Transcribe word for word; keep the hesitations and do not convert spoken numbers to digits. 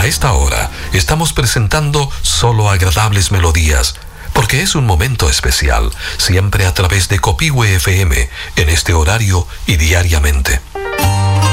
A esta hora estamos presentando solo agradables melodías, porque es un momento especial, siempre a través de Copihue F M, en este horario y diariamente.